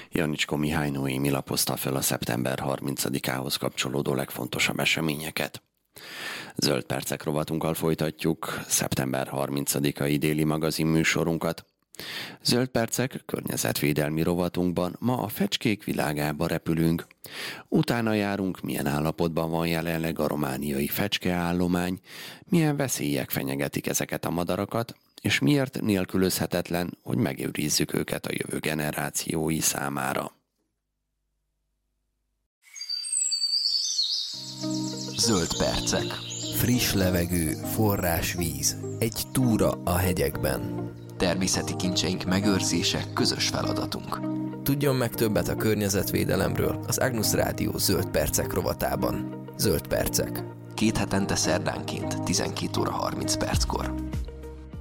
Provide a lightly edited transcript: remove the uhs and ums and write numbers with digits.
Janicskó Mihály Noémi lapozta fel a szeptember 30-ához kapcsolódó legfontosabb eseményeket. Zöld percek rovatunkkal folytatjuk szeptember 30-ai déli magazin műsorunkat. Zöld percek környezetvédelmi rovatunkban ma a fecskék világába repülünk. Utána járunk, milyen állapotban van jelenleg a romániai fecskeállomány, milyen veszélyek fenyegetik ezeket a madarakat, és miért nélkülözhetetlen, hogy megőrizzük őket a jövő generációi számára. Zöld percek. Friss levegő, forrás víz, egy túra a hegyekben. Természeti kincseink megőrzése közös feladatunk. Tudjon meg többet a környezetvédelemről az Agnus Rádió Zöld percek rovatában. Zöld percek. 2 hetente szerdánként 12 óra 30 perckor.